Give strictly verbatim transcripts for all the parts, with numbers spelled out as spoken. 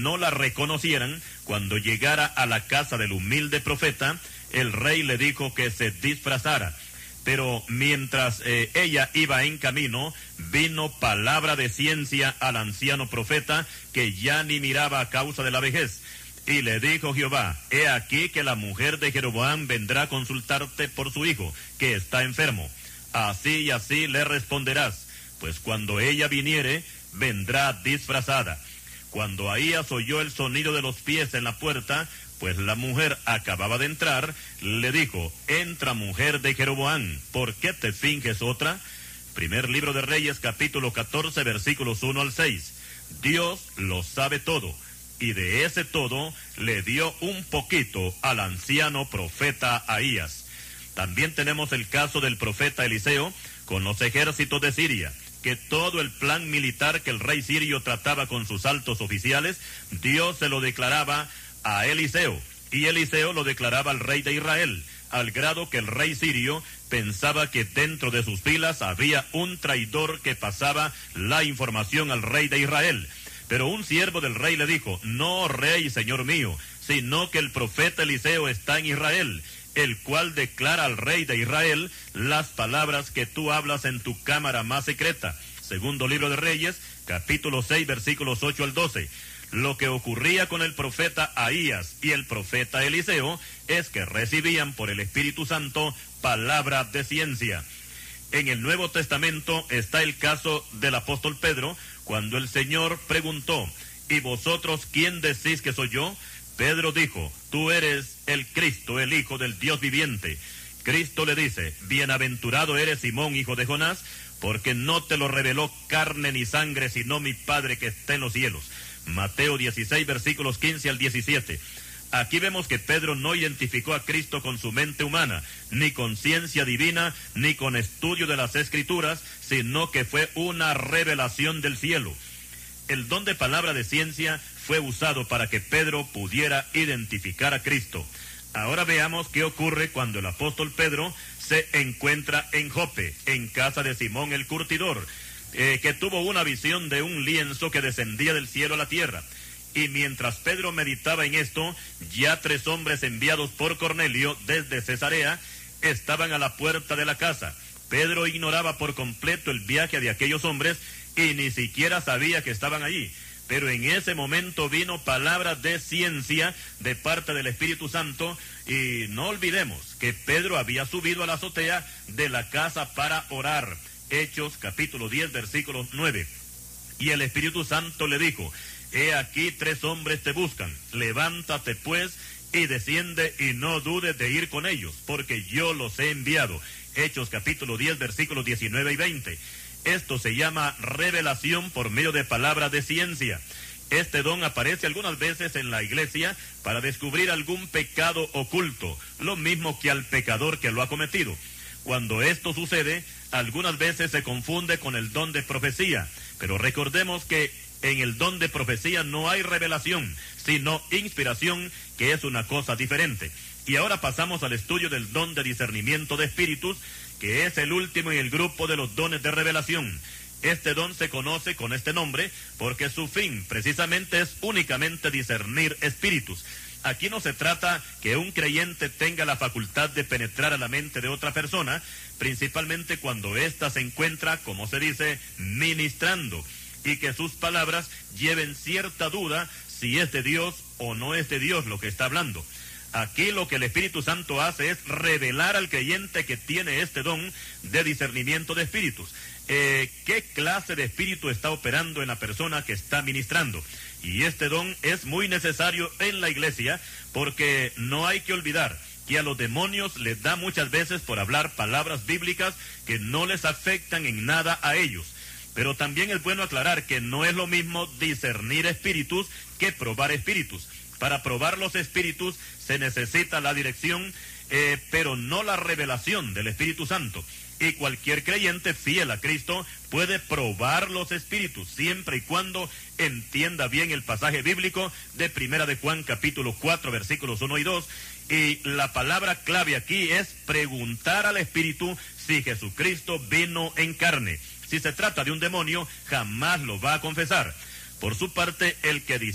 no la reconocieran, cuando llegara a la casa del humilde profeta, el rey le dijo que se disfrazara. Pero mientras eh, ella iba en camino, vino palabra de ciencia al anciano profeta, que ya ni miraba a causa de la vejez. Y le dijo Jehová: he aquí que la mujer de Jeroboam vendrá a consultarte por su hijo, que está enfermo. Así y así le responderás, pues cuando ella viniere, vendrá disfrazada. Cuando Ahías oyó el sonido de los pies en la puerta, pues la mujer acababa de entrar, le dijo: entra, mujer de Jeroboam, ¿por qué te finges otra? Primer libro de Reyes, capítulo catorce, versículos uno al seis. Dios lo sabe todo, y de ese todo le dio un poquito al anciano profeta Ahías. También tenemos el caso del profeta Eliseo con los ejércitos de Siria, que todo el plan militar que el rey sirio trataba con sus altos oficiales, Dios se lo declaraba a Eliseo, y Eliseo lo declaraba al rey de Israel, al grado que el rey sirio pensaba que dentro de sus filas había un traidor que pasaba la información al rey de Israel. Pero un siervo del rey le dijo: no, rey, señor mío, sino que el profeta Eliseo está en Israel, el cual declara al rey de Israel las palabras que tú hablas en tu cámara más secreta. Segundo libro de Reyes, capítulo seis, versículos ocho al doce. Lo que ocurría con el profeta Ahías y el profeta Eliseo es que recibían por el Espíritu Santo palabra de ciencia. En el Nuevo Testamento está el caso del apóstol Pedro, cuando el Señor preguntó: ¿y vosotros quién decís que soy yo? Pedro dijo: tú eres el Cristo, el Hijo del Dios viviente. Cristo le dice: bienaventurado eres, Simón, hijo de Jonás, porque no te lo reveló carne ni sangre, sino mi Padre que está en los cielos. Mateo dieciséis, versículos quince al diecisiete. Aquí vemos que Pedro no identificó a Cristo con su mente humana, ni con ciencia divina, ni con estudio de las Escrituras, sino que fue una revelación del cielo. El don de palabra de ciencia fue usado para que Pedro pudiera identificar a Cristo. Ahora veamos qué ocurre cuando el apóstol Pedro se encuentra en Jope, en casa de Simón el curtidor, eh, que tuvo una visión de un lienzo que descendía del cielo a la tierra. Y mientras Pedro meditaba en esto, ya tres hombres enviados por Cornelio desde Cesarea estaban a la puerta de la casa. Pedro ignoraba por completo el viaje de aquellos hombres y ni siquiera sabía que estaban allí. Pero en ese momento vino palabra de ciencia de parte del Espíritu Santo, y no olvidemos que Pedro había subido a la azotea de la casa para orar. Hechos capítulo diez, versículo nueve. Y el Espíritu Santo le dijo: he aquí tres hombres te buscan, levántate pues y desciende y no dudes de ir con ellos, porque yo los he enviado. Hechos capítulo diez, versículos diecinueve y veinte. Esto se llama revelación por medio de palabras de ciencia. Este don aparece algunas veces en la iglesia para descubrir algún pecado oculto, lo mismo que al pecador que lo ha cometido. Cuando esto sucede, algunas veces se confunde con el don de profecía, pero recordemos que en el don de profecía no hay revelación, sino inspiración, que es una cosa diferente. Y ahora pasamos al estudio del don de discernimiento de espíritus, que es el último en el grupo de los dones de revelación. Este don se conoce con este nombre porque su fin precisamente es únicamente discernir espíritus. Aquí no se trata que un creyente tenga la facultad de penetrar a la mente de otra persona, principalmente cuando ésta se encuentra, como se dice, ministrando, y que sus palabras lleven cierta duda si es de Dios o no es de Dios lo que está hablando. Aquí lo que el Espíritu Santo hace es revelar al creyente que tiene este don de discernimiento de espíritus. Eh, ¿Qué clase de espíritu está operando en la persona que está ministrando? Y este don es muy necesario en la iglesia, porque no hay que olvidar que a los demonios les da muchas veces por hablar palabras bíblicas que no les afectan en nada a ellos. Pero también es bueno aclarar que no es lo mismo discernir espíritus que probar espíritus. Para probar los espíritus se necesita la dirección, eh, pero no la revelación del Espíritu Santo. Y cualquier creyente fiel a Cristo puede probar los espíritus, siempre y cuando entienda bien el pasaje bíblico de Primera de Juan, capítulo cuatro, versículos uno y dos. Y la palabra clave aquí es preguntar al Espíritu si Jesucristo vino en carne. Si se trata de un demonio, jamás lo va a confesar. Por su parte, el que discierne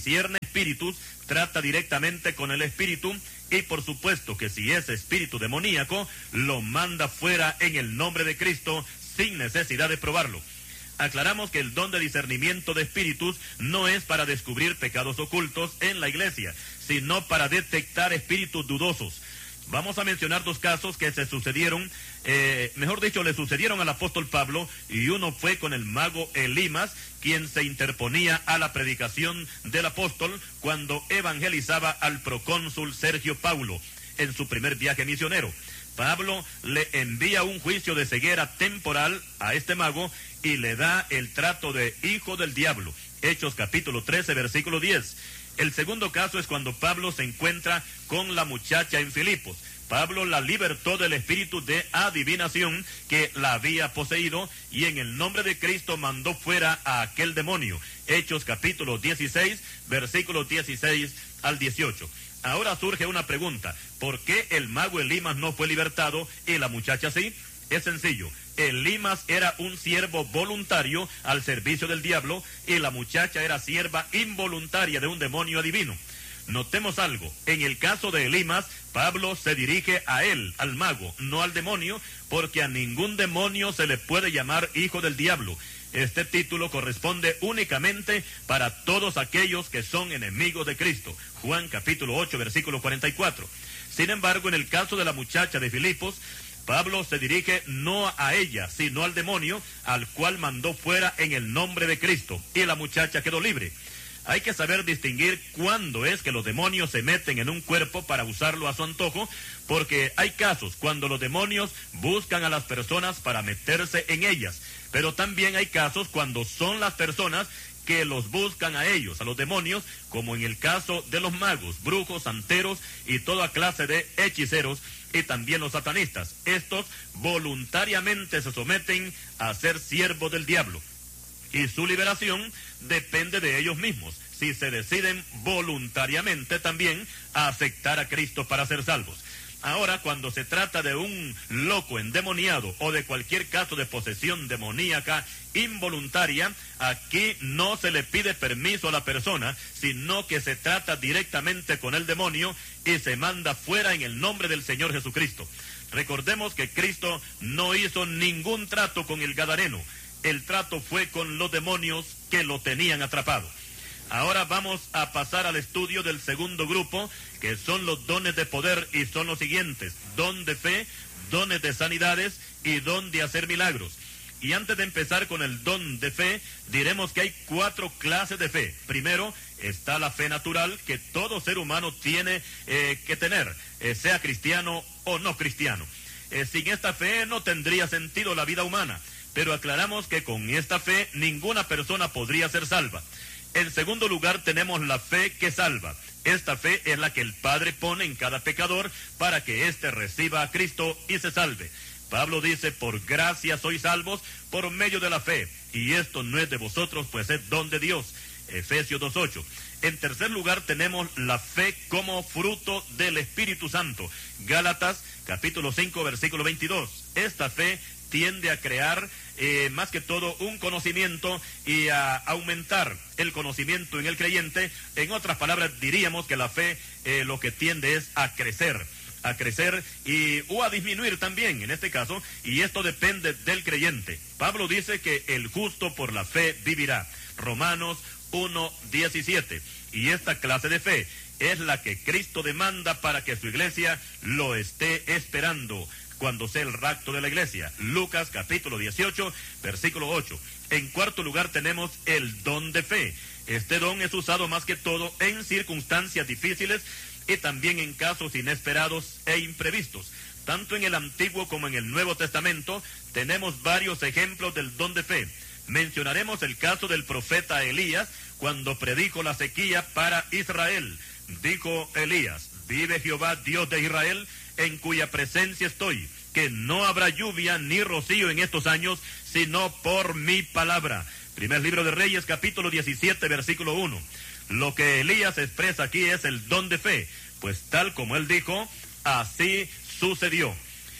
espíritus trata directamente con el espíritu, y por supuesto que si es espíritu demoníaco, lo manda fuera en el nombre de Cristo sin necesidad de probarlo. Aclaramos que el don de discernimiento de espíritus no es para descubrir pecados ocultos en la iglesia, sino para detectar espíritus dudosos. Vamos a mencionar dos casos que se sucedieron, eh, mejor dicho, le sucedieron al apóstol Pablo, y uno fue con el mago Elimas, quien se interponía a la predicación del apóstol cuando evangelizaba al procónsul Sergio Paulo en su primer viaje misionero. Pablo le envía un juicio de ceguera temporal a este mago y le da el trato de hijo del diablo. Hechos capítulo trece, versículo diez. El segundo caso es cuando Pablo se encuentra con la muchacha en Filipos. Pablo la libertó del espíritu de adivinación que la había poseído, y en el nombre de Cristo mandó fuera a aquel demonio. Hechos capítulo dieciséis, versículos dieciséis al dieciocho. Ahora surge una pregunta: ¿por qué el mago Elimas no fue libertado y la muchacha sí? Es sencillo. Elimas era un siervo voluntario al servicio del diablo, y la muchacha era sierva involuntaria de un demonio adivino. Notemos algo: en el caso de Elimas, Pablo se dirige a él, al mago, no al demonio, porque a ningún demonio se le puede llamar hijo del diablo. Este título corresponde únicamente para todos aquellos que son enemigos de Cristo. Juan capítulo ocho, versículo cuarenta y cuatro. Sin embargo, en el caso de la muchacha de Filipos, Pablo se dirige no a ella, sino al demonio, al cual mandó fuera en el nombre de Cristo, y la muchacha quedó libre. Hay que saber distinguir cuándo es que los demonios se meten en un cuerpo para usarlo a su antojo, porque hay casos cuando los demonios buscan a las personas para meterse en ellas, pero también hay casos cuando son las personas que los buscan a ellos, a los demonios, como en el caso de los magos, brujos, santeros y toda clase de hechiceros, y también los satanistas. Estos voluntariamente se someten a ser siervos del diablo, y su liberación depende de ellos mismos, si se deciden voluntariamente también a aceptar a Cristo para ser salvos. Ahora, cuando se trata de un loco endemoniado o de cualquier caso de posesión demoníaca involuntaria, aquí no se le pide permiso a la persona, sino que se trata directamente con el demonio y se manda fuera en el nombre del Señor Jesucristo. Recordemos que Cristo no hizo ningún trato con el gadareno. El trato fue con los demonios que lo tenían atrapado. Ahora vamos a pasar al estudio del segundo grupo, que son los dones de poder, y son los siguientes: don de fe, dones de sanidades y don de hacer milagros. Y antes de empezar con el don de fe, diremos que hay cuatro clases de fe. Primero está la fe natural, que todo ser humano tiene eh, que tener, eh, sea cristiano o no cristiano. Eh, sin esta fe no tendría sentido la vida humana, pero aclaramos que con esta fe ninguna persona podría ser salva. En segundo lugar tenemos la fe que salva. Esta fe es la que el Padre pone en cada pecador para que éste reciba a Cristo y se salve. Pablo dice: por gracia sois salvos por medio de la fe, y esto no es de vosotros, pues es don de Dios. Efesios dos ocho. En tercer lugar tenemos la fe como fruto del Espíritu Santo. Gálatas capítulo cinco, versículo veintidós. Esta fe tiende a crear eh, más que todo un conocimiento y a aumentar el conocimiento en el creyente. En otras palabras, diríamos que la fe eh, lo que tiende es a crecer, a crecer y o a disminuir también en este caso, y esto depende del creyente. Pablo dice que el justo por la fe vivirá. Romanos uno, diecisiete. Y esta clase de fe es la que Cristo demanda para que su iglesia lo esté esperando cuando sea el rapto de la iglesia. Lucas capítulo dieciocho, versículo ocho. En cuarto lugar tenemos el don de fe. Este don es usado más que todo en circunstancias difíciles y también en casos inesperados e imprevistos. Tanto en el Antiguo como en el Nuevo Testamento tenemos varios ejemplos del don de fe. Mencionaremos el caso del profeta Elías cuando predijo la sequía para Israel. Dijo Elías: vive Jehová Dios de Israel, en cuya presencia estoy, que no habrá lluvia ni rocío en estos años, sino por mi palabra. Primer libro de Reyes, capítulo diecisiete, versículo uno. Lo que Elías expresa aquí es el don de fe, pues tal como él dijo, así sucedió.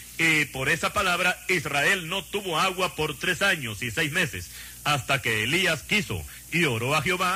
Y por esa palabra Israel no tuvo agua por tres años y seis meses, hasta que Elías quiso y oró a Jehová,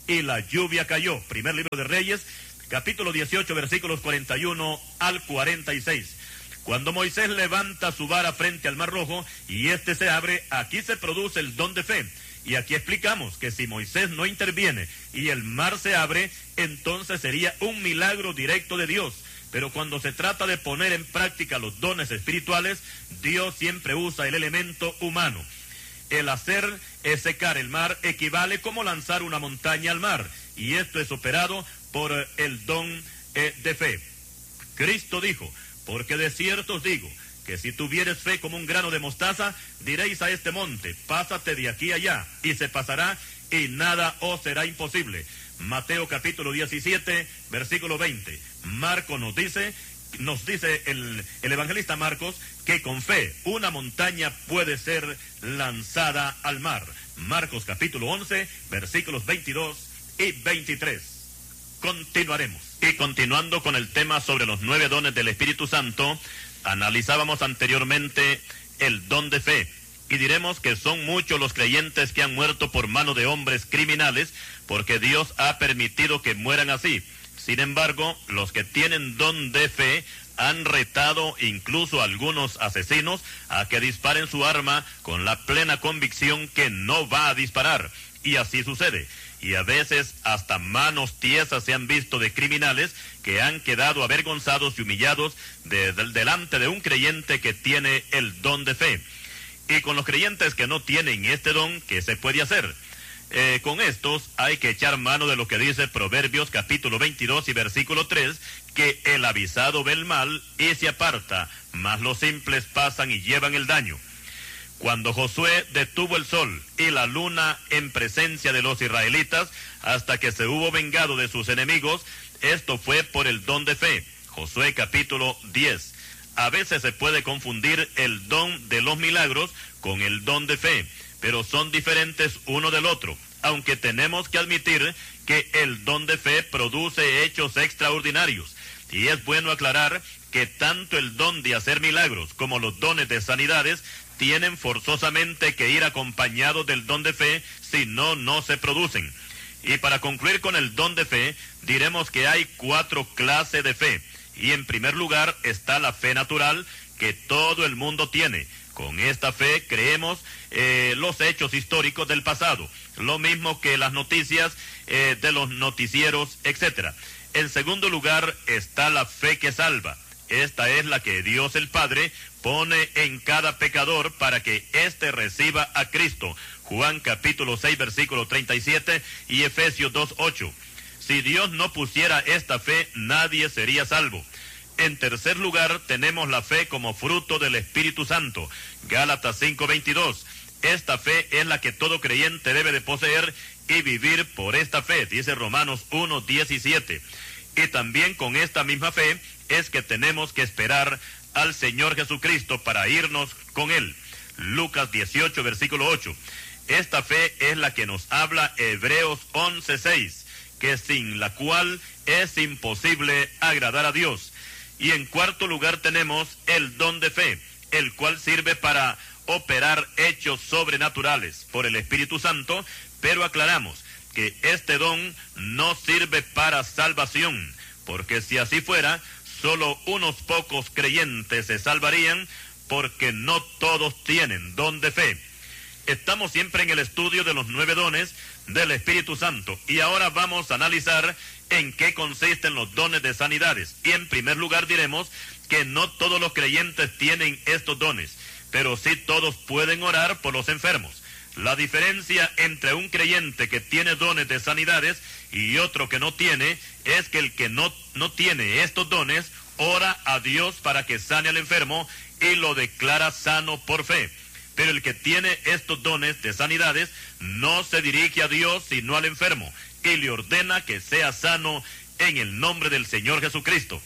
y la lluvia cayó. Primer libro de Reyes, capítulo dieciocho, versículos cuarenta y uno al cuarenta y seis. Cuando Moisés levanta su vara frente al Mar Rojo y este se abre, aquí se produce el don de fe. Y aquí explicamos que si Moisés no interviene y el mar se abre, entonces sería un milagro directo de Dios. Pero cuando se trata de poner en práctica los dones espirituales, Dios siempre usa el elemento humano. El hacer es secar el mar equivale como lanzar una montaña al mar, y esto es operado por el don eh, de fe. Cristo dijo: porque de cierto os digo, que si tuvieres fe como un grano de mostaza, diréis a este monte, pásate de aquí allá, y se pasará, y nada os será imposible. Mateo capítulo diecisiete, versículo veinte. Marcos nos dice, nos dice el, el evangelista Marcos, que con fe una montaña puede ser lanzada al mar. Marcos capítulo once, versículos veintidós y veintitrés. Continuaremos. Y continuando con el tema sobre los nueve dones del Espíritu Santo, analizábamos anteriormente el don de fe, y diremos que son muchos los creyentes que han muerto por mano de hombres criminales, porque Dios ha permitido que mueran así. Sin embargo, los que tienen don de fe han retado incluso a algunos asesinos a que disparen su arma con la plena convicción que no va a disparar, y así sucede. Y a veces hasta manos tiesas se han visto de criminales que han quedado avergonzados y humillados de, de, delante de un creyente que tiene el don de fe. Y con los creyentes que no tienen este don, ¿qué se puede hacer? Eh, con estos hay que echar mano de lo que dice Proverbios capítulo veintidós y versículo tres, que el avisado ve el mal y se aparta, mas los simples pasan y llevan el daño. Cuando Josué detuvo el sol y la luna en presencia de los israelitas hasta que se hubo vengado de sus enemigos, esto fue por el don de fe. Josué capítulo diez. A veces se puede confundir el don de los milagros con el don de fe, pero son diferentes uno del otro, aunque tenemos que admitir que el don de fe produce hechos extraordinarios. Y es bueno aclarar que tanto el don de hacer milagros como los dones de sanidades tienen forzosamente que ir acompañados del don de fe, si no, no se producen. Y para concluir con el don de fe, diremos que hay cuatro clases de fe. Y en primer lugar está la fe natural, que todo el mundo tiene. Con esta fe creemos eh, los hechos históricos del pasado, lo mismo que las noticias eh, de los noticieros, etcétera. En segundo lugar está la fe que salva. Esta es la que Dios el Padre pone en cada pecador para que éste reciba a Cristo. Juan capítulo seis, versículo treinta y siete y Efesios dos, ocho. Si Dios no pusiera esta fe, nadie sería salvo. En tercer lugar, tenemos la fe como fruto del Espíritu Santo. Gálatas cinco, veintidós. Esta fe es la que todo creyente debe de poseer y vivir por esta fe, dice Romanos uno, diecisiete. Y también con esta misma fe es que tenemos que esperar al Señor Jesucristo para irnos con Él. Lucas dieciocho, versículo ocho. Esta fe es la que nos habla Hebreos once, seis, que sin la cual es imposible agradar a Dios. Y en cuarto lugar tenemos el don de fe, el cual sirve para operar hechos sobrenaturales por el Espíritu Santo, pero aclaramos que este don no sirve para salvación, porque si así fuera, solo unos pocos creyentes se salvarían, porque no todos tienen don de fe. Estamos siempre en el estudio de los nueve dones del Espíritu Santo, y ahora vamos a analizar en qué consisten los dones de sanidades. Y en primer lugar diremos que no todos los creyentes tienen estos dones, pero sí todos pueden orar por los enfermos. La diferencia entre un creyente que tiene dones de sanidades y otro que no tiene es que el que no, no tiene estos dones ora a Dios para que sane al enfermo y lo declara sano por fe. Pero el que tiene estos dones de sanidades no se dirige a Dios sino al enfermo y le ordena que sea sano en el nombre del Señor Jesucristo.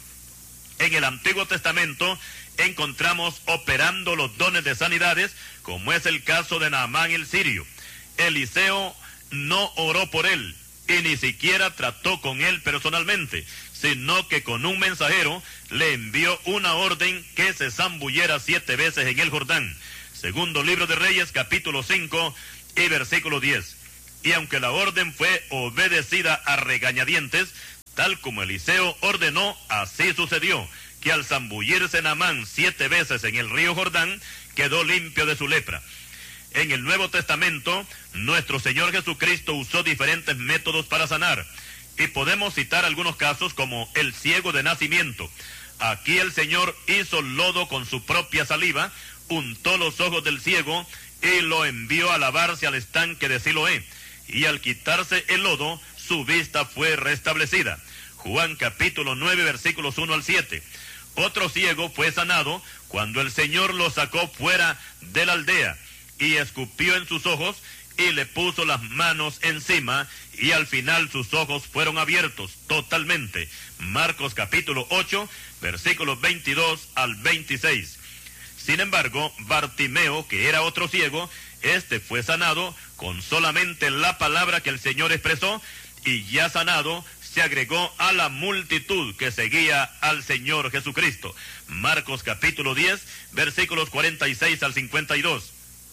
En el Antiguo Testamento encontramos operando los dones de sanidades, como es el caso de Naamán el sirio. Eliseo no oró por él y ni siquiera trató con él personalmente, sino que con un mensajero le envió una orden que se zambullera siete veces en el Jordán. Segundo libro de Reyes, capítulo cinco y versículo diez. Y aunque la orden fue obedecida a regañadientes, tal como Eliseo ordenó, así sucedió, que al zambullirse Naamán siete veces en el río Jordán, quedó limpio de su lepra. En el Nuevo Testamento, nuestro Señor Jesucristo usó diferentes métodos para sanar, y podemos citar algunos casos como el ciego de nacimiento. Aquí el Señor hizo lodo con su propia saliva, untó los ojos del ciego y lo envió a lavarse al estanque de Siloé, y al quitarse el lodo, su vista fue restablecida. Juan capítulo nueve, versículos uno al siete. Otro ciego fue sanado cuando el Señor lo sacó fuera de la aldea, y escupió en sus ojos, y le puso las manos encima, y al final sus ojos fueron abiertos totalmente. Marcos capítulo ocho, versículos veintidós al veintiséis. Sin embargo, Bartimeo, que era otro ciego, este fue sanado con solamente la palabra que el Señor expresó, y ya sanado, se agregó a la multitud que seguía al Señor Jesucristo. Marcos capítulo diez, versículos cuarenta y seis al cincuenta y dos.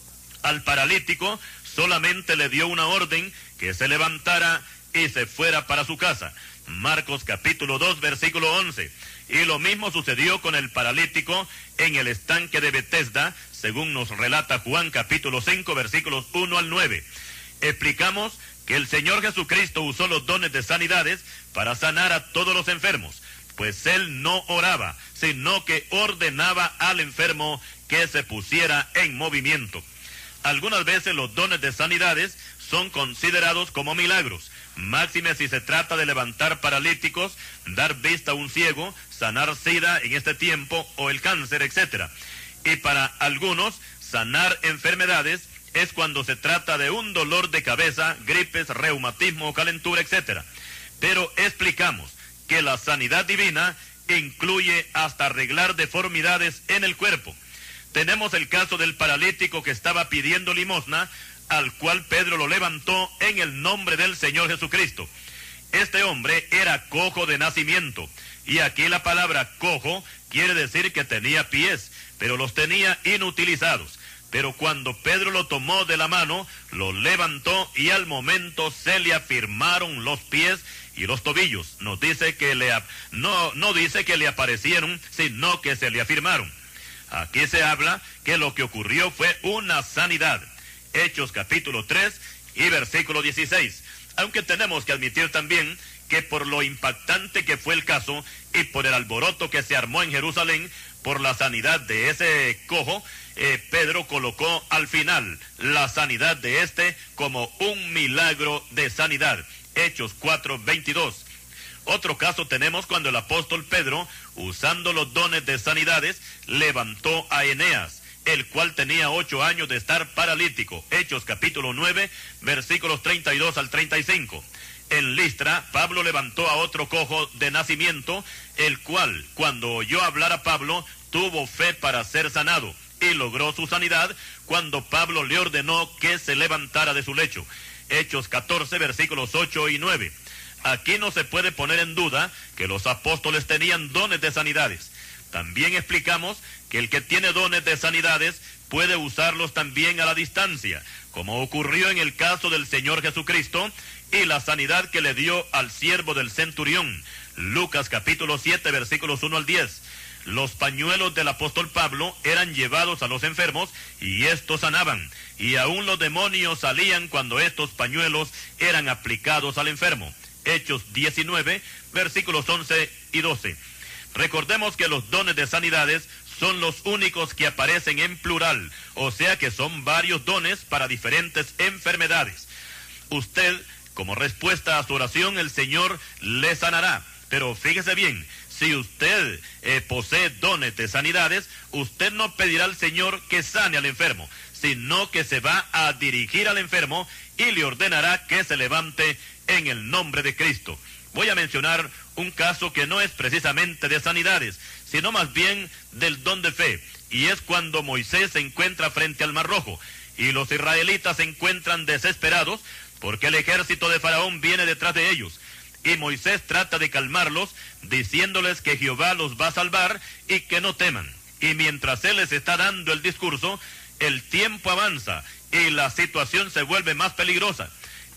Al paralítico solamente le dio una orden, que se levantara y se fuera para su casa. Marcos capítulo dos, versículo once. Y lo mismo sucedió con el paralítico en el estanque de Betesda, según nos relata Juan capítulo cinco, versículos uno al nueve. Explicamos que el Señor Jesucristo usó los dones de sanidades para sanar a todos los enfermos, pues Él no oraba, sino que ordenaba al enfermo que se pusiera en movimiento. Algunas veces los dones de sanidades son considerados como milagros, máxime si se trata de levantar paralíticos, dar vista a un ciego, sanar sida en este tiempo o el cáncer, etcétera. Y para algunos, sanar enfermedades es cuando se trata de un dolor de cabeza, gripes, reumatismo o calentura, etcétera. Pero explicamos que la sanidad divina incluye hasta arreglar deformidades en el cuerpo. Tenemos el caso del paralítico que estaba pidiendo limosna, al cual Pedro lo levantó en el nombre del Señor Jesucristo. Este hombre era cojo de nacimiento, y aquí la palabra cojo quiere decir que tenía pies, pero los tenía inutilizados. Pero cuando Pedro lo tomó de la mano, lo levantó y al momento se le afirmaron los pies y los tobillos. Nos dice que le, no, no dice que le aparecieron, sino que se le afirmaron. Aquí se habla que lo que ocurrió fue una sanidad. Hechos capítulo tres y versículo dieciséis. Aunque tenemos que admitir también que por lo impactante que fue el caso y por el alboroto que se armó en Jerusalén por la sanidad de ese cojo, eh, Pedro colocó al final la sanidad de este como un milagro de sanidad. Hechos cuatro veintidós. Otro caso tenemos cuando el apóstol Pedro, usando los dones de sanidades, levantó a Eneas, el cual tenía ocho años de estar paralítico. Hechos capítulo nueve, versículos treinta y dos al treinta y cinco. En Listra, Pablo levantó a otro cojo de nacimiento, el cual, cuando oyó hablar a Pablo, tuvo fe para ser sanado, y logró su sanidad cuando Pablo le ordenó que se levantara de su lecho. Hechos catorce, versículos ocho y nueve. Aquí no se puede poner en duda que los apóstoles tenían dones de sanidades. También explicamos que el que tiene dones de sanidades puede usarlos también a la distancia, como ocurrió en el caso del Señor Jesucristo y la sanidad que le dio al siervo del centurión. Lucas capítulo siete, versículos uno al diez. Los pañuelos del apóstol Pablo eran llevados a los enfermos y estos sanaban, y aún los demonios salían cuando estos pañuelos eran aplicados al enfermo. Hechos diecinueve, versículos once y doce. Recordemos que los dones de sanidades son los únicos que aparecen en plural, o sea que son varios dones para diferentes enfermedades. Usted, como respuesta a su oración, el Señor le sanará. Pero fíjese bien, si usted eh, posee dones de sanidades, usted no pedirá al Señor que sane al enfermo, sino que se va a dirigir al enfermo y le ordenará que se levante en el nombre de Cristo. Voy a mencionar un caso que no es precisamente de sanidades, sino más bien del don de fe, y es cuando Moisés se encuentra frente al Mar Rojo, y los israelitas se encuentran desesperados, porque el ejército de Faraón viene detrás de ellos, y Moisés trata de calmarlos, diciéndoles que Jehová los va a salvar, y que no teman. Y mientras él les está dando el discurso, el tiempo avanza, y la situación se vuelve más peligrosa.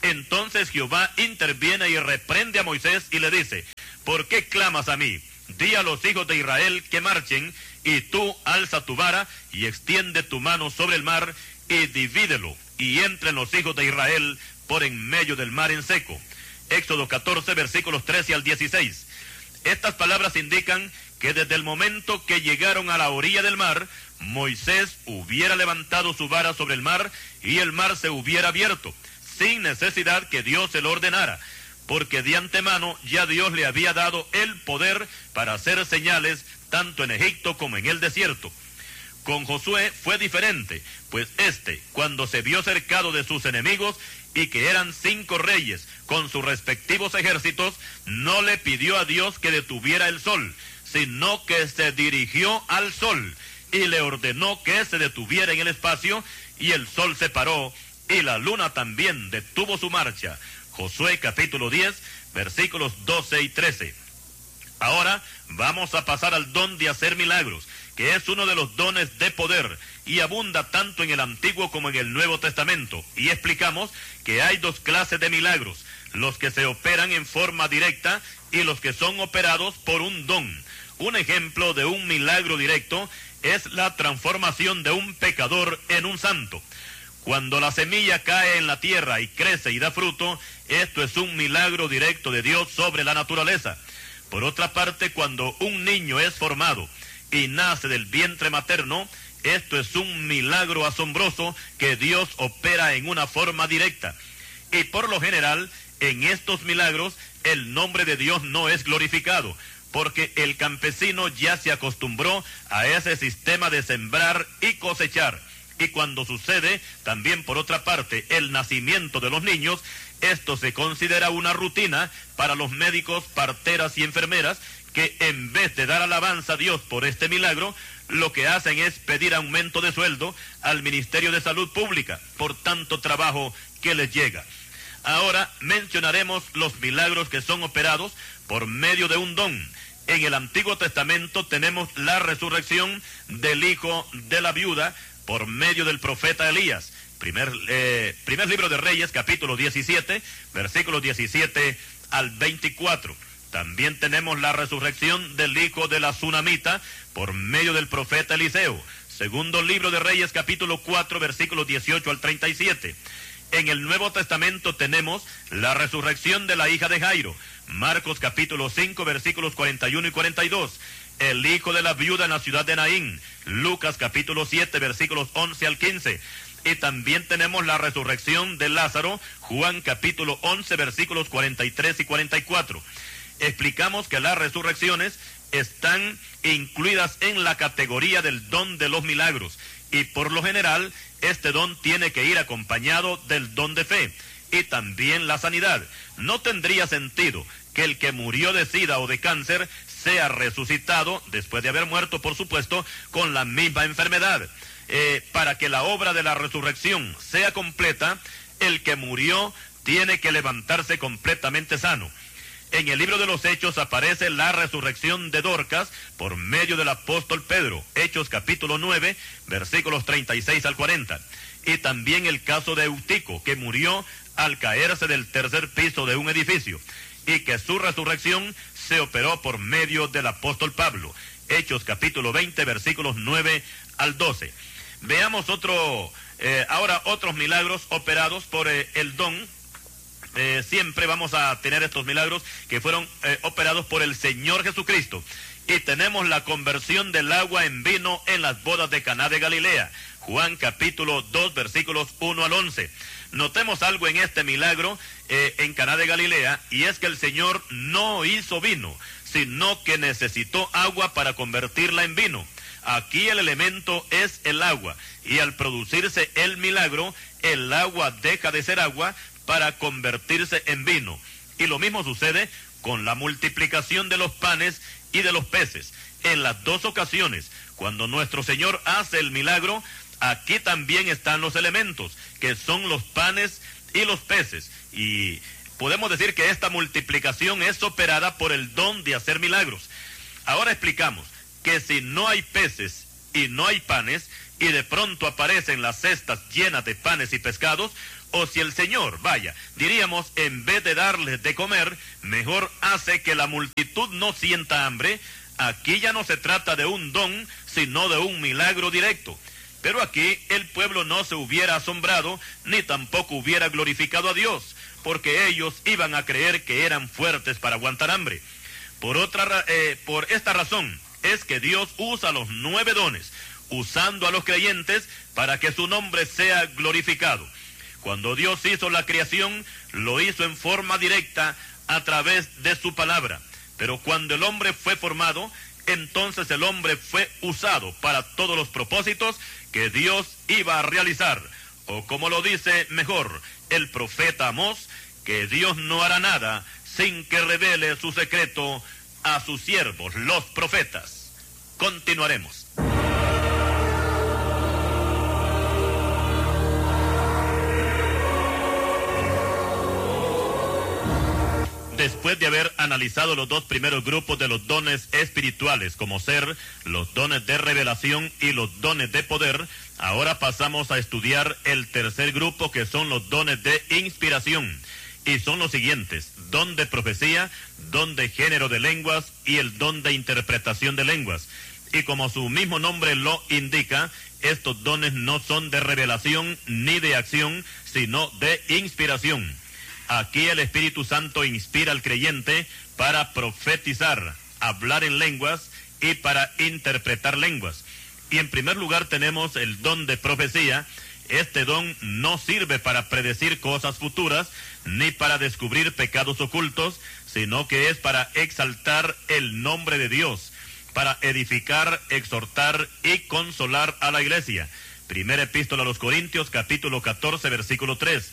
Entonces Jehová interviene y reprende a Moisés y le dice: ¿por qué clamas a mí? Di a los hijos de Israel que marchen, y tú alza tu vara y extiende tu mano sobre el mar y divídelo, y entren los hijos de Israel por en medio del mar en seco. Éxodo catorce, versículos trece al dieciséis. Estas palabras indican que desde el momento que llegaron a la orilla del mar, Moisés hubiera levantado su vara sobre el mar y el mar se hubiera abierto, sin necesidad que Dios se lo ordenara, porque de antemano ya Dios le había dado el poder para hacer señales tanto en Egipto como en el desierto. Con Josué fue diferente, pues éste, cuando se vio cercado de sus enemigos, y que eran cinco reyes con sus respectivos ejércitos, no le pidió a Dios que detuviera el sol, sino que se dirigió al sol, y le ordenó que se detuviera en el espacio, y el sol se paró, y la luna también detuvo su marcha. Josué capítulo diez, versículos doce y trece. Ahora vamos a pasar al don de hacer milagros, que es uno de los dones de poder, y abunda tanto en el Antiguo como en el Nuevo Testamento. Y explicamos que hay dos clases de milagros: los que se operan en forma directa y los que son operados por un don. Un ejemplo de un milagro directo es la transformación de un pecador en un santo. Cuando la semilla cae en la tierra y crece y da fruto, esto es un milagro directo de Dios sobre la naturaleza. Por otra parte, cuando un niño es formado y nace del vientre materno, esto es un milagro asombroso que Dios opera en una forma directa. Y por lo general, en estos milagros, el nombre de Dios no es glorificado, porque el campesino ya se acostumbró a ese sistema de sembrar y cosechar. Y cuando sucede, también por otra parte, el nacimiento de los niños, esto se considera una rutina para los médicos, parteras y enfermeras, que en vez de dar alabanza a Dios por este milagro, lo que hacen es pedir aumento de sueldo al Ministerio de Salud Pública por tanto trabajo que les llega. Ahora mencionaremos los milagros que son operados por medio de un don. En el Antiguo Testamento tenemos la resurrección del hijo de la viuda por medio del profeta Elías. Primer, eh, primer libro de Reyes, capítulo diecisiete, versículos diecisiete al veinticuatro. También tenemos la resurrección del hijo de la Sunamita por medio del profeta Eliseo. Segundo libro de Reyes, capítulo cuatro, versículos dieciocho al treinta y siete. En el Nuevo Testamento tenemos la resurrección de la hija de Jairo. Marcos capítulo cinco, versículos cuarenta y uno y cuarenta y dos. El hijo de la viuda en la ciudad de Naín. Lucas capítulo siete, versículos once al quince. Y también tenemos la resurrección de Lázaro. Juan capítulo once, versículos cuarenta y tres y cuarenta y cuatro. Explicamos que las resurrecciones están incluidas en la categoría del don de los milagros, y por lo general este don tiene que ir acompañado del don de fe y también la sanidad. No tendría sentido que el que murió de sida o de cáncer sea resucitado después de haber muerto, por supuesto, con la misma enfermedad. Eh, para que la obra de la resurrección sea completa, el que murió tiene que levantarse completamente sano. En el libro de los Hechos aparece la resurrección de Dorcas por medio del apóstol Pedro. Hechos capítulo nueve, versículos treinta y seis al cuarenta. Y también el caso de Eutico, que murió al caerse del tercer piso de un edificio, y que su resurrección se operó por medio del apóstol Pablo. Hechos capítulo veinte, versículos nueve al doce. Veamos otro, eh, ahora otros milagros operados por eh, el don. Eh, siempre vamos a tener estos milagros que fueron eh, operados por el Señor Jesucristo. Y tenemos la conversión del agua en vino en las bodas de Caná de Galilea. Juan capítulo dos, versículos uno al once. Notemos algo en este milagro eh, en Caná de Galilea, y es que el Señor no hizo vino, sino que necesitó agua para convertirla en vino. Aquí el elemento es el agua, y al producirse el milagro, el agua deja de ser agua para convertirse en vino. Y lo mismo sucede con la multiplicación de los panes y de los peces. En las dos ocasiones, cuando nuestro Señor hace el milagro, aquí también están los elementos, que son los panes y los peces. Y podemos decir que esta multiplicación es operada por el don de hacer milagros. Ahora explicamos que si no hay peces y no hay panes, y de pronto aparecen las cestas llenas de panes y pescados, o si el Señor, vaya, diríamos, en vez de darles de comer, mejor hace que la multitud no sienta hambre, aquí ya no se trata de un don, sino de un milagro directo. Pero aquí el pueblo no se hubiera asombrado, ni tampoco hubiera glorificado a Dios, porque ellos iban a creer que eran fuertes para aguantar hambre. Por otra, eh, por esta razón es que Dios usa los nueve dones, usando a los creyentes para que su nombre sea glorificado. Cuando Dios hizo la creación, lo hizo en forma directa a través de su palabra. Pero cuando el hombre fue formado, entonces el hombre fue usado para todos los propósitos que Dios iba a realizar. O como lo dice mejor el profeta Amós, que Dios no hará nada sin que revele su secreto a sus siervos, los profetas. Continuaremos. Después de haber analizado los dos primeros grupos de los dones espirituales, como ser los dones de revelación y los dones de poder, ahora pasamos a estudiar el tercer grupo, que son los dones de inspiración. Y son los siguientes: don de profecía, don de género de lenguas y el don de interpretación de lenguas. Y como su mismo nombre lo indica, estos dones no son de revelación ni de acción, sino de inspiración. Aquí el Espíritu Santo inspira al creyente para profetizar, hablar en lenguas y para interpretar lenguas. Y en primer lugar tenemos el don de profecía. Este don no sirve para predecir cosas futuras, ni para descubrir pecados ocultos, sino que es para exaltar el nombre de Dios, para edificar, exhortar y consolar a la iglesia. Primera epístola a los Corintios, capítulo catorce, versículo tres.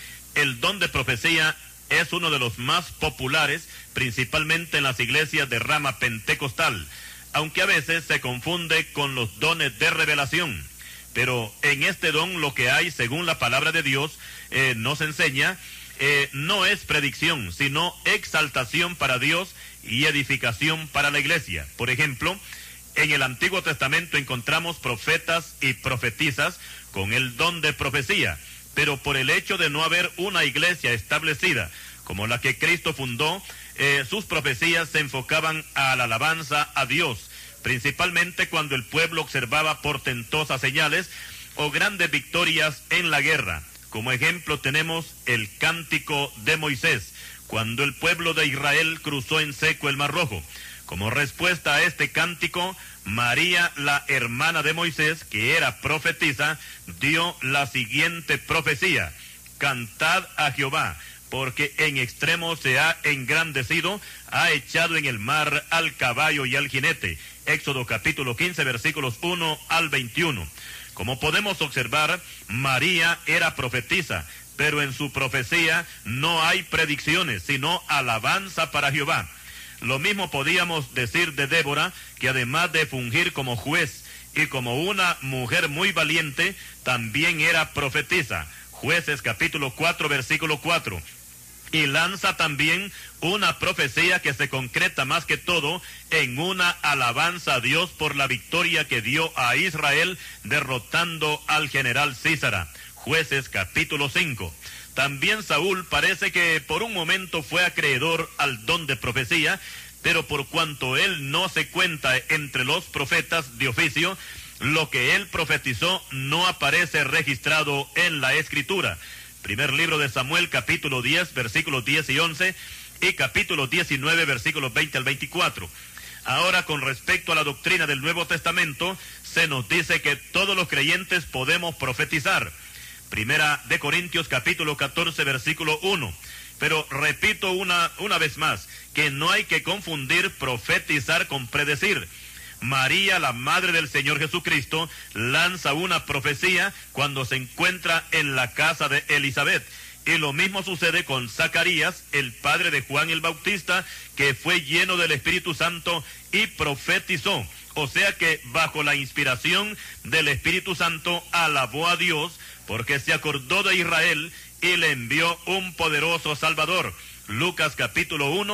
El don de profecía es uno de los más populares, principalmente en las iglesias de rama pentecostal, aunque a veces se confunde con los dones de revelación. Pero en este don lo que hay, según la palabra de Dios, eh, nos enseña, eh, no es predicción, sino exaltación para Dios y edificación para la iglesia. Por ejemplo, en el Antiguo Testamento encontramos profetas y profetizas con el don de profecía, pero por el hecho de no haber una iglesia establecida como la que Cristo fundó, eh, sus profecías se enfocaban a la alabanza a Dios, principalmente cuando el pueblo observaba portentosas señales o grandes victorias en la guerra. Como ejemplo tenemos el cántico de Moisés, cuando el pueblo de Israel cruzó en seco el Mar Rojo. Como respuesta a este cántico, María, la hermana de Moisés, que era profetisa, dio la siguiente profecía: cantad a Jehová, porque en extremo se ha engrandecido, ha echado en el mar al caballo y al jinete. Éxodo capítulo quince, versículos uno al veintiuno. Como podemos observar, María era profetisa, pero en su profecía no hay predicciones, sino alabanza para Jehová. Lo mismo podíamos decir de Débora, que además de fungir como juez y como una mujer muy valiente, también era profetisa. Jueces capítulo cuatro, versículo cuatro. Y lanza también una profecía que se concreta más que todo en una alabanza a Dios por la victoria que dio a Israel derrotando al general Císara. Jueces capítulo cinco. También Saúl parece que por un momento fue acreedor al don de profecía, pero por cuanto él no se cuenta entre los profetas de oficio, lo que él profetizó no aparece registrado en la Escritura. Primer libro de Samuel, capítulo diez, versículos diez y once, y capítulo diecinueve, versículos veinte al veinticuatro. Ahora, con respecto a la doctrina del Nuevo Testamento, se nos dice que todos los creyentes podemos profetizar. Primera de Corintios, capítulo catorce, versículo uno. Pero repito una, una vez más, que no hay que confundir profetizar con predecir. María, la madre del Señor Jesucristo, lanza una profecía cuando se encuentra en la casa de Elizabeth. Y lo mismo sucede con Zacarías, el padre de Juan el Bautista, que fue lleno del Espíritu Santo y profetizó. O sea que bajo la inspiración del Espíritu Santo alabó a Dios, porque se acordó de Israel y le envió un poderoso Salvador. Lucas capítulo uno,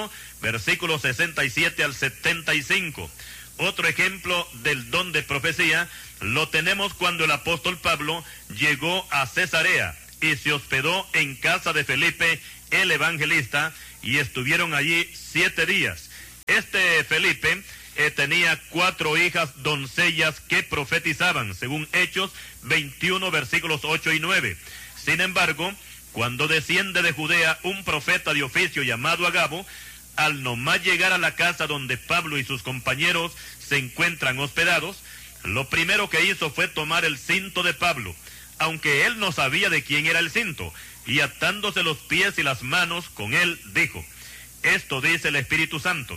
versículos sesenta y siete al setenta y cinco. Otro ejemplo del don de profecía lo tenemos cuando el apóstol Pablo llegó a Cesarea y se hospedó en casa de Felipe el evangelista, y estuvieron allí siete días. Este Felipe eh, tenía cuatro hijas doncellas que profetizaban, según Hechos veintiuno, versículos ocho y nueve. Sin embargo, cuando desciende de Judea un profeta de oficio llamado Agabo, al nomás llegar a la casa donde Pablo y sus compañeros se encuentran hospedados, lo primero que hizo fue tomar el cinto de Pablo, aunque él no sabía de quién era el cinto, y atándose los pies y las manos con él, dijo: esto dice el Espíritu Santo,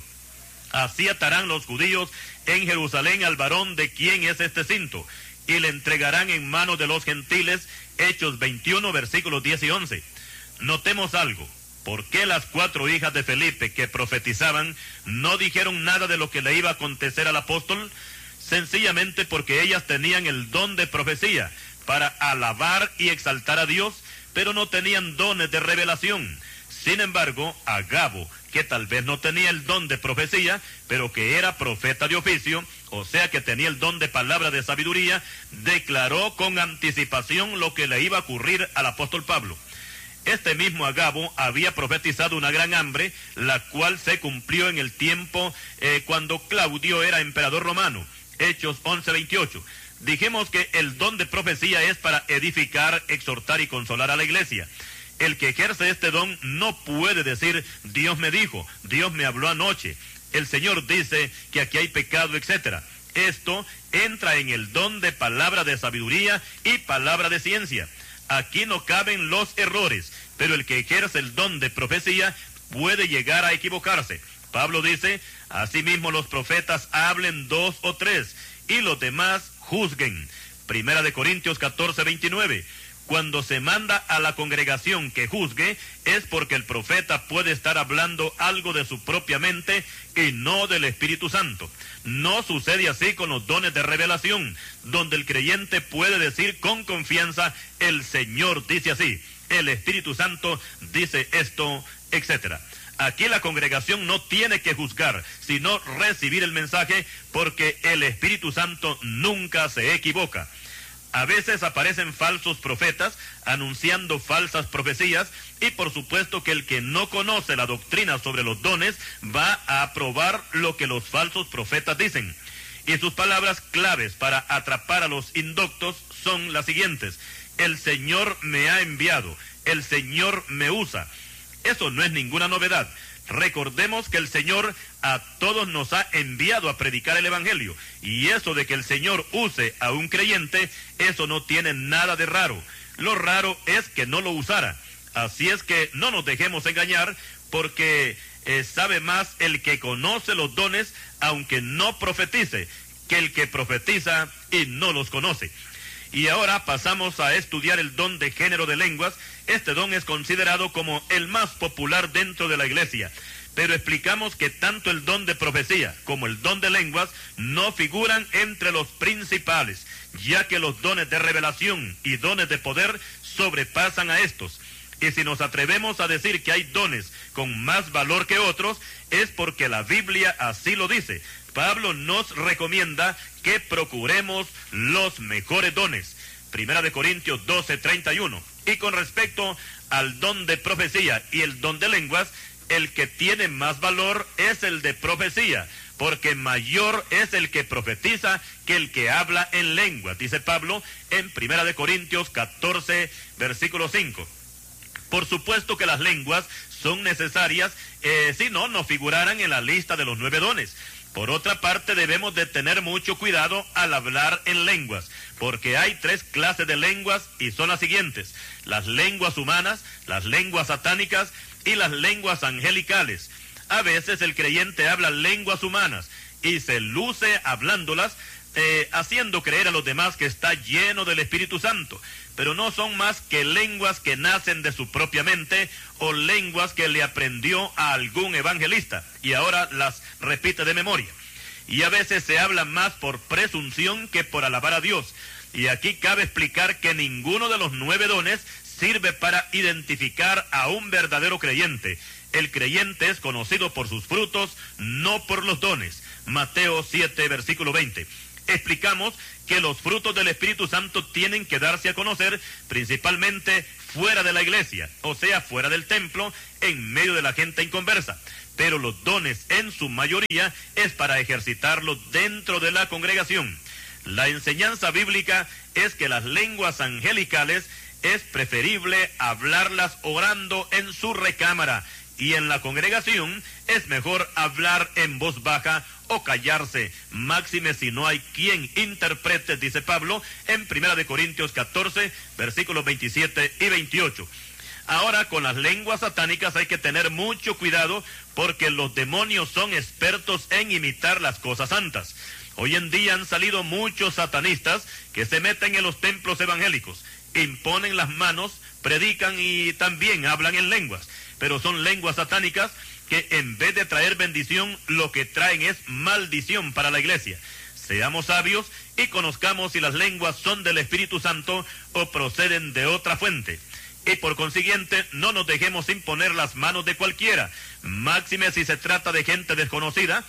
así atarán los judíos en Jerusalén al varón de quién es este cinto, y le entregarán en manos de los gentiles. Hechos veintiuno, versículos diez y once. Notemos algo. ¿Por qué las cuatro hijas de Felipe que profetizaban no dijeron nada de lo que le iba a acontecer al apóstol? Sencillamente porque ellas tenían el don de profecía para alabar y exaltar a Dios, pero no tenían dones de revelación. Sin embargo, Agabo, que tal vez no tenía el don de profecía, pero que era profeta de oficio, o sea que tenía el don de palabra de sabiduría, declaró con anticipación lo que le iba a ocurrir al apóstol Pablo. Este mismo Agabo había profetizado una gran hambre, la cual se cumplió en el tiempo eh, cuando Claudio era emperador romano. Hechos once, veintiocho. Dijimos que el don de profecía es para edificar, exhortar y consolar a la iglesia. El que ejerce este don no puede decir: Dios me dijo, Dios me habló anoche, el Señor dice que aquí hay pecado, etcétera. Esto entra en el don de palabra de sabiduría y palabra de ciencia. Aquí no caben los errores, pero el que ejerce el don de profecía puede llegar a equivocarse. Pablo dice: asimismo los profetas hablen dos o tres, y los demás juzguen. Primera de Corintios catorce, veintinueve. Cuando se manda a la congregación que juzgue, es porque el profeta puede estar hablando algo de su propia mente y no del Espíritu Santo. No sucede así con los dones de revelación, donde el creyente puede decir con confianza: el Señor dice así, el Espíritu Santo dice esto, etcétera. Aquí la congregación no tiene que juzgar, sino recibir el mensaje, porque el Espíritu Santo nunca se equivoca. A veces aparecen falsos profetas anunciando falsas profecías, y por supuesto que el que no conoce la doctrina sobre los dones va a aprobar lo que los falsos profetas dicen. Y sus palabras claves para atrapar a los indoctos son las siguientes: el Señor me ha enviado, el Señor me usa. Eso no es ninguna novedad. Recordemos que el Señor a todos nos ha enviado a predicar el Evangelio, y eso de que el Señor use a un creyente, eso no tiene nada de raro. Lo raro es que no lo usara. Así es que no nos dejemos engañar, porque eh, sabe más el que conoce los dones, aunque no profetice, que el que profetiza y no los conoce. Y ahora pasamos a estudiar el don de género de lenguas. Este don es considerado como el más popular dentro de la iglesia, pero explicamos que tanto el don de profecía como el don de lenguas no figuran entre los principales, ya que los dones de revelación y dones de poder sobrepasan a estos. Y si nos atrevemos a decir que hay dones con más valor que otros, es porque la Biblia así lo dice. Pablo nos recomienda que procuremos los mejores dones. Primera de Corintios doce, treinta y uno. Y con respecto al don de profecía y el don de lenguas, el que tiene más valor es el de profecía, porque mayor es el que profetiza que el que habla en lenguas, dice Pablo en Primera de Corintios catorce, versículo cinco. Por supuesto que las lenguas son necesarias, eh, si no, no figuraran en la lista de los nueve dones. Por otra parte, debemos de tener mucho cuidado al hablar en lenguas, porque hay tres clases de lenguas y son las siguientes: las lenguas humanas, las lenguas satánicas y las lenguas angelicales. A veces el creyente habla lenguas humanas y se luce hablándolas, eh, haciendo creer a los demás que está lleno del Espíritu Santo, pero no son más que lenguas que nacen de su propia mente o lenguas que le aprendió a algún evangelista y ahora las repite de memoria. Y a veces se habla más por presunción que por alabar a Dios. Y aquí cabe explicar que ninguno de los nueve dones sirve para identificar a un verdadero creyente. el creyente es conocido por sus frutos, no por los dones. Mateo siete, versículo veinte. Explicamos que los frutos del Espíritu Santo tienen que darse a conocer principalmente fuera de la iglesia, o sea, fuera del templo, en medio de la gente inconversa. Pero los dones, en su mayoría, es para ejercitarlos dentro de la congregación. La enseñanza bíblica es que las lenguas angelicales es preferible hablarlas orando en su recámara, y en la congregación es mejor hablar en voz baja o callarse, máxime si no hay quien interprete, dice Pablo en Primera de Corintios catorce, versículos veintisiete y veintiocho. Ahora, con las lenguas satánicas hay que tener mucho cuidado, porque los demonios son expertos en imitar las cosas santas. Hoy en día han salido muchos satanistas que se meten en los templos evangélicos, imponen las manos, predican y también hablan en lenguas, pero son lenguas satánicas que en vez de traer bendición, lo que traen es maldición para la iglesia. Seamos sabios y conozcamos si las lenguas son del Espíritu Santo o proceden de otra fuente. Y por consiguiente, no nos dejemos imponer las manos de cualquiera, máxime si se trata de gente desconocida.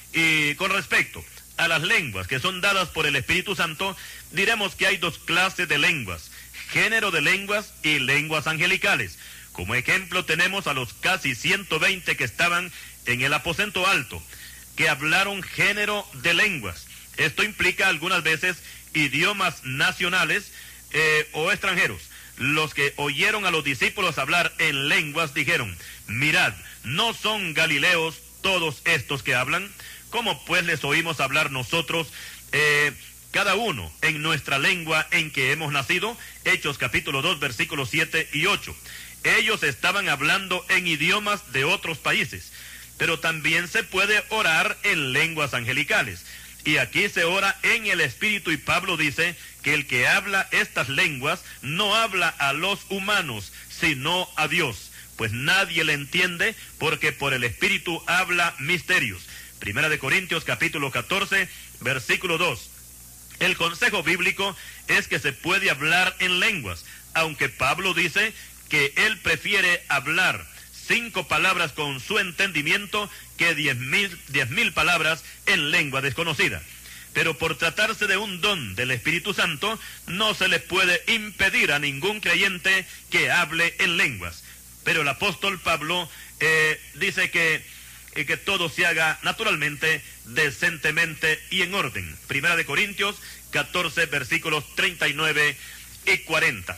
Y con respecto a las lenguas que son dadas por el Espíritu Santo, diremos que hay dos clases de lenguas: género de lenguas y lenguas angelicales. Como ejemplo tenemos a los casi ciento veinte que estaban en el aposento alto, que hablaron género de lenguas. Esto implica algunas veces idiomas nacionales eh, o extranjeros. Los que oyeron a los discípulos hablar en lenguas dijeron: mirad, ¿no son galileos todos estos que hablan? ¿Cómo pues les oímos hablar nosotros, eh, cada uno en nuestra lengua en que hemos nacido? Hechos capítulo dos, versículos siete y ocho. Ellos estaban hablando en idiomas de otros países, pero también se puede orar en lenguas angelicales. Y aquí se ora en el Espíritu, y Pablo dice que el que habla estas lenguas no habla a los humanos, sino a Dios, pues nadie le entiende, porque por el Espíritu habla misterios. Primera de Corintios capítulo catorce, versículo dos. El consejo bíblico es que se puede hablar en lenguas, aunque Pablo dice que él prefiere hablar cinco palabras con su entendimiento que diez mil, diez mil palabras en lengua desconocida. Pero por tratarse de un don del Espíritu Santo, no se le puede impedir a ningún creyente que hable en lenguas. Pero el apóstol Pablo eh, dice que, eh, que todo se haga naturalmente, decentemente y en orden. Primera de Corintios catorce, versículos treinta y nueve y cuarenta.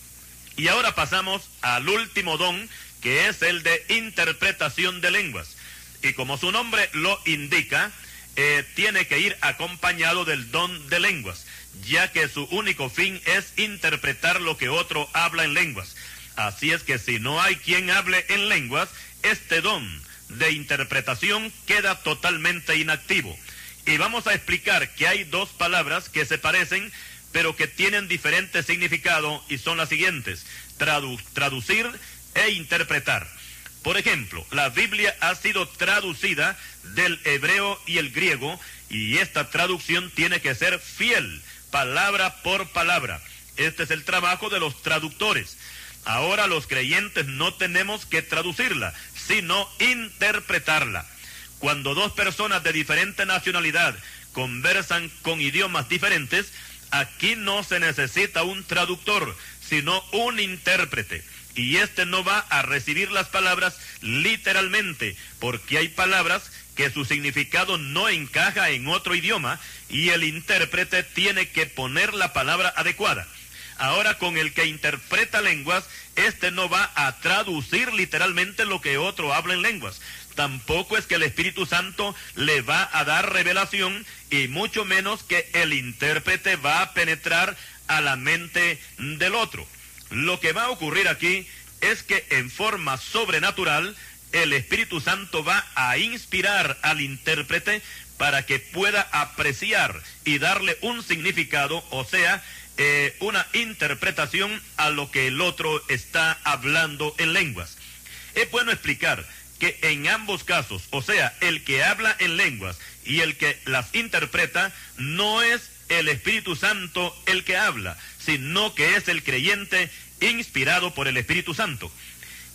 Y ahora pasamos al último don, que es el de interpretación de lenguas. Y como su nombre lo indica, eh, tiene que ir acompañado del don de lenguas, ya que su único fin es interpretar lo que otro habla en lenguas. Así es que si no hay quien hable en lenguas, este don de interpretación queda totalmente inactivo. Y vamos a explicar que hay dos palabras que se parecen, pero que tienen diferente significado, y son las siguientes: tradu- traducir e interpretar. Por ejemplo, la Biblia ha sido traducida del hebreo y el griego, y esta traducción tiene que ser fiel, palabra por palabra. Este es el trabajo de los traductores. Ahora los creyentes no tenemos que traducirla, sino interpretarla. Cuando dos personas de diferente nacionalidad conversan con idiomas diferentes, aquí no se necesita un traductor, sino un intérprete. Y este no va a recibir las palabras literalmente, porque hay palabras que su significado no encaja en otro idioma, y el intérprete tiene que poner la palabra adecuada. Ahora, con el que interpreta lenguas, este no va a traducir literalmente lo que otro habla en lenguas. Tampoco es que el Espíritu Santo le va a dar revelación, y mucho menos que el intérprete va a penetrar a la mente del otro. Lo que va a ocurrir aquí es que en forma sobrenatural el Espíritu Santo va a inspirar al intérprete para que pueda apreciar y darle un significado, o sea, eh, una interpretación a lo que el otro está hablando en lenguas. Es bueno explicar que en ambos casos, o sea, el que habla en lenguas y el que las interpreta, no es el Espíritu Santo el que habla, sino que es el creyente inspirado por el Espíritu Santo.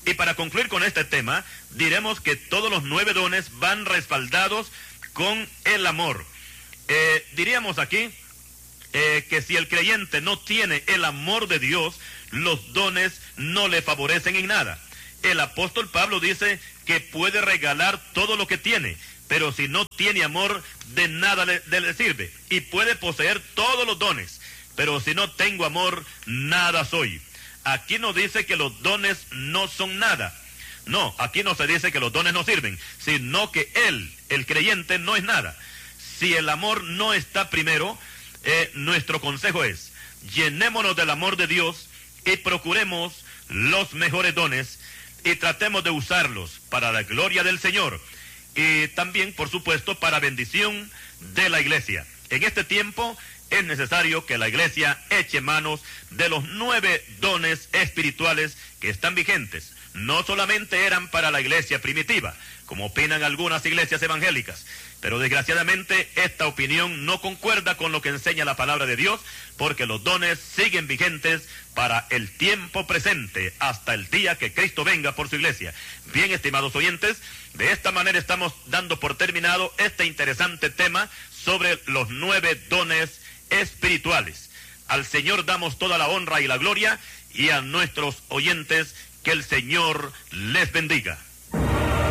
Y para concluir con este tema, diremos que todos los nueve dones van respaldados con el amor. Eh, diríamos aquí eh, que si el creyente no tiene el amor de Dios, los dones no le favorecen en nada. El apóstol Pablo dice que puede regalar todo lo que tiene, pero si no tiene amor, de nada le, le sirve. Y puede poseer todos los dones, pero si no tengo amor, nada soy. Aquí no dice que los dones no son nada. No, aquí no se dice que los dones no sirven, sino que él, el creyente, no es nada. Si el amor no está primero, eh, nuestro consejo es, llenémonos del amor de Dios y procuremos los mejores dones y tratemos de usarlos para la gloria del Señor y también, por supuesto, para bendición de la iglesia. En este tiempo es necesario que la iglesia eche manos de los nueve dones espirituales que están vigentes. No solamente eran para la iglesia primitiva, como opinan algunas iglesias evangélicas, pero desgraciadamente esta opinión no concuerda con lo que enseña la palabra de Dios, porque los dones siguen vigentes para el tiempo presente, hasta el día que Cristo venga por su iglesia. Bien, estimados oyentes, de esta manera estamos dando por terminado este interesante tema sobre los nueve dones espirituales. Al Señor damos toda la honra y la gloria, y a nuestros oyentes que el Señor les bendiga.